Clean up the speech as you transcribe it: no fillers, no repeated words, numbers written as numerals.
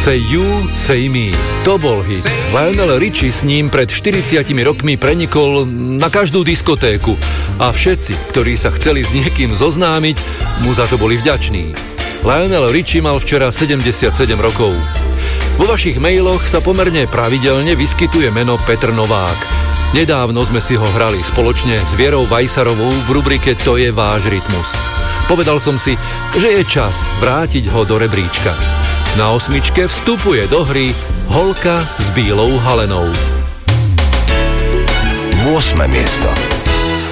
Say You, Say Me. To bol hit. Lionel Richie s ním pred 40 rokmi prenikol na každú diskotéku a všetci, ktorí sa chceli s niekým zoznámiť, mu za to boli vďační. Lionel Richie mal včera 77 rokov. Vo vašich mailoch sa pomerne pravidelne vyskytuje meno Petr Novák. Nedávno sme si ho hrali spoločne s Vierou Vajsarovou v rubrike To je váš rytmus. Povedal som si, že je čas vrátiť ho do rebríčka. Na 8 vstupuje do hry Holka s bílou halenou. 8. miesto.